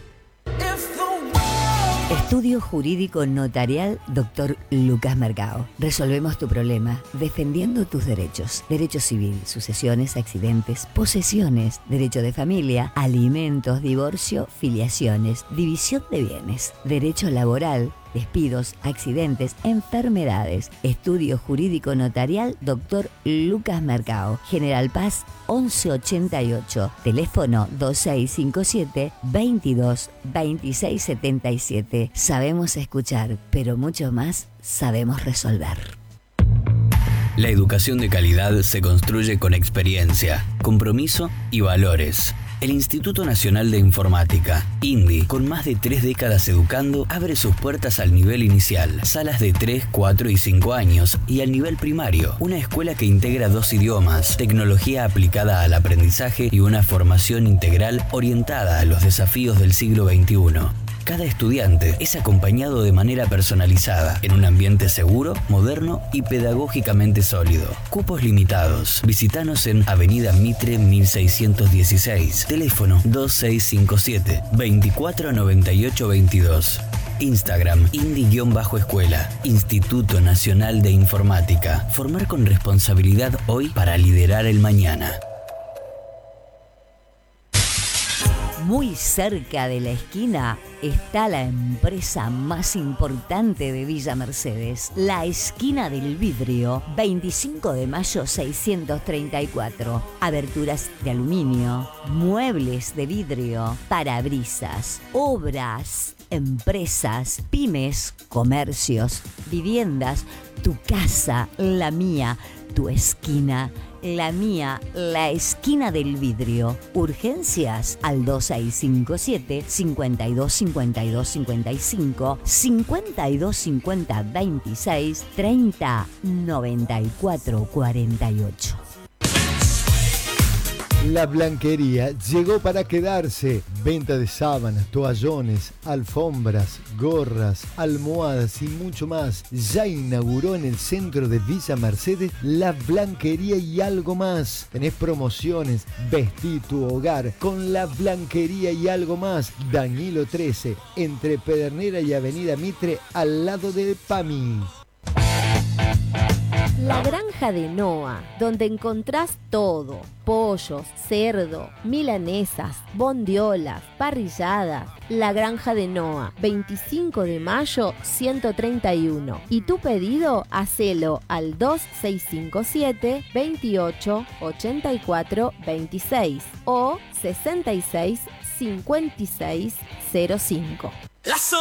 Estudio Jurídico Notarial, doctor Lucas Mercado. Resolvemos tu problema defendiendo tus derechos. Derecho civil, sucesiones, accidentes, posesiones, derecho de familia, alimentos, divorcio, filiaciones, división de bienes, derecho laboral, despidos, accidentes, enfermedades. Estudio Jurídico Notarial, doctor Lucas Mercado. General Paz once ochenta y ocho. Teléfono dos seis cinco siete, veintidós, veintiséis setenta y siete. Sabemos escuchar, pero mucho más sabemos resolver. La educación de calidad se construye con experiencia, compromiso y valores. El Instituto Nacional de Informática, INDI, con más de tres décadas educando, abre sus puertas al nivel inicial, salas de tres, cuatro y cinco años, y al nivel primario, una escuela que integra dos idiomas, tecnología aplicada al aprendizaje y una formación integral orientada a los desafíos del siglo veintiuno. Cada estudiante es acompañado de manera personalizada, en un ambiente seguro, moderno y pedagógicamente sólido. Cupos limitados. Visítanos en Avenida Mitre mil seiscientos dieciséis. Teléfono dos seis cinco siete, veinticuatro noventa y ocho veintidós. Instagram, Indi-Escuela, Instituto Nacional de Informática. Formar con responsabilidad hoy para liderar el mañana. Muy cerca de la esquina está la empresa más importante de Villa Mercedes, la Esquina del Vidrio, veinticinco de mayo seiscientos treinta y cuatro. Aberturas de aluminio, muebles de vidrio, parabrisas, obras, empresas, pymes, comercios, viviendas, tu casa, la mía, tu esquina, la mía, la Esquina del Vidrio. Urgencias al dos seis cinco siete, cincuenta y dos cincuenta y dos cincuenta y cinco, cincuenta y dos cincuenta veintiséis, treinta noventa y cuatro cuarenta y ocho. La Blanquería llegó para quedarse. Venta de sábanas, toallones, alfombras, gorras, almohadas y mucho más. Ya inauguró en el centro de Villa Mercedes La Blanquería y algo más. Tenés promociones, vestí tu hogar con La Blanquería y algo más. Danilo trece, entre Pedernera y Avenida Mitre, al lado de PAMI. La Granja de Noa, donde encontrás todo: pollos, cerdo, milanesas, bondiolas, parrilladas. La Granja de Noa, veinticinco de mayo ciento treinta y uno. Y tu pedido, hacelo al dos seis cinco siete, veintiocho, ochenta y cuatro veintiséis o sesenta y seis, cincuenta y seis cero cinco.